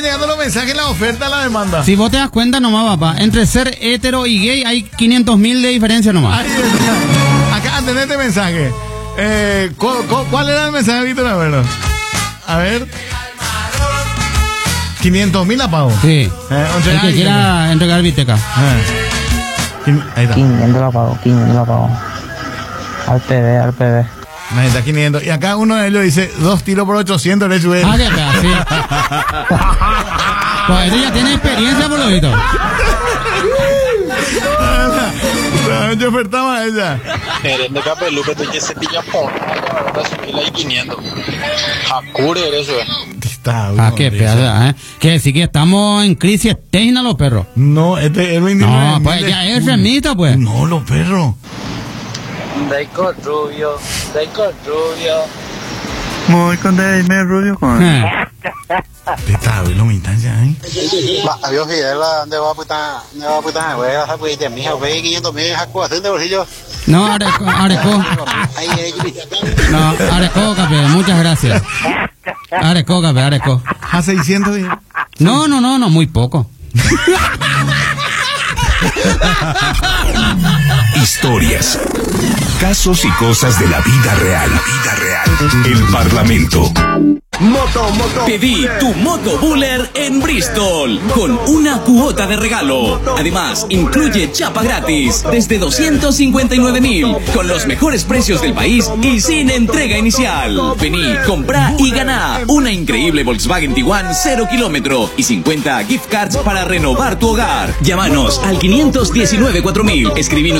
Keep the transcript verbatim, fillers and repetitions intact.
llegando los mensajes, la oferta, la demanda. Si vos te das cuenta nomás, papá, entre ser hetero y gay hay quinientos mil de diferencia nomás. Ahí está. Acá, atendé este mensaje. Eh, ¿cu cu ¿Cuál era el mensaje, Víctor? A ver. A ver. quinientos mil la pago. Sí. Eh, el que quiera entregar Viteca. Eh. Ahí está. quinientos la pago, quinientos la pago. Al P D, al P D. Ahí está, quinientos. Y acá uno de ellos dice, dos tiros por ochocientos le sube. Ah, qué pena, sí. Pues ella tiene experiencia por lo visto. Yo ofertaba a ella. Eres de Capelupe, te que se pilla por ahora subirla y quinientos. Jacure eres eso. Está, ah, qué pedazo, ¿eh? Que decir que estamos en crisis externa los perros. No, este es el veintinueve. No, pues ya es remita, pues. No, los perros. Daico rubio, Daico rubio. Muy con Dame rubio con. Está, lo instancia, ¿eh? Va, Dios Fidel, ¿dónde va a putar? ¿Dónde va a putar? Voy a dejar pues de mi hija, ve quinientos mil, jaco, hacer de bolsillo. No, areco, areco. No, areco, cape, muchas gracias. Areco, cape, areco. ¿A seiscientos? No, no, no, no, muy poco. Historias, casos y cosas de la vida real. Vida real. El Parlamento. Moto, moto. Pedí tu Moto Buller en Bristol con una cuota de regalo. Además, incluye chapa gratis desde doscientos cincuenta y nueve mil con los mejores precios del país y sin entrega inicial. Vení, comprá y ganá una increíble Volkswagen Tiguan cero kilómetro y cincuenta gift cards para renovar tu hogar. Llámanos al quinientos diecinueve cuatro mil. Escribí